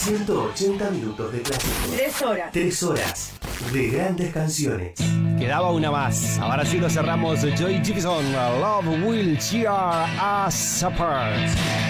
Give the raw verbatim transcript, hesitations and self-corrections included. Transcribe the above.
ciento ochenta minutos de clásicos. Tres horas. Tres horas de grandes canciones. Quedaba una más. Ahora sí lo cerramos. Joy Division, Love Will Tear Us Apart.